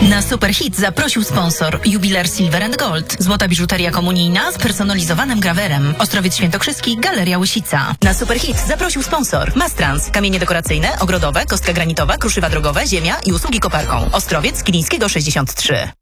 Na Superhit zaprosił sponsor Jubiler Silver & Gold. Złota biżuteria komunijna z personalizowanym grawerem. Ostrowiec Świętokrzyski, Galeria Łysica. Na Superhit zaprosił sponsor Mastrans. Kamienie dekoracyjne, ogrodowe, kostka granitowa, kruszywa drogowe, ziemia i usługi koparką. Ostrowiec Kilińskiego 63.